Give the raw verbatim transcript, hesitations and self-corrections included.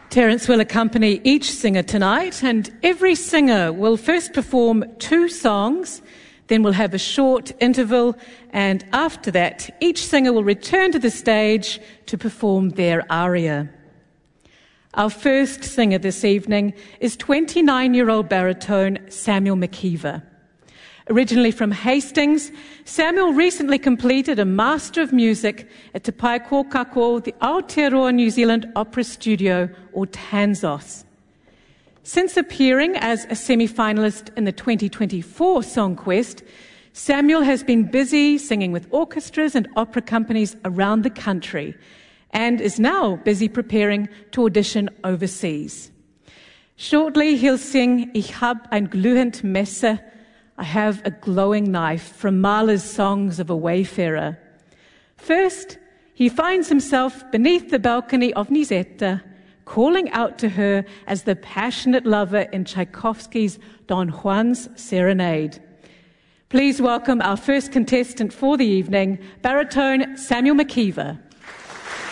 Terence will accompany each singer tonight, and every singer will first perform two songs, then we'll have a short interval, and after that, each singer will return to the stage to perform their aria. Our first singer this evening is twenty-nine-year-old baritone Samuel McKeever. Originally from Hastings, Samuel recently completed a Master of Music at Te Paekōkako, the Aotearoa New Zealand Opera Studio, or TANZOS. Since appearing as a semi-finalist in the twenty twenty-four Song Quest, Samuel has been busy singing with orchestras and opera companies around the country and is now busy preparing to audition overseas. Shortly, he'll sing Ich hab ein glühend Messer, I have a glowing knife, from Mahler's Songs of a Wayfarer. First, he finds himself beneath the balcony of Nisetta, calling out to her as the passionate lover in Tchaikovsky's Don Juan's Serenade. Please welcome our first contestant for the evening, baritone Samuel McKeever.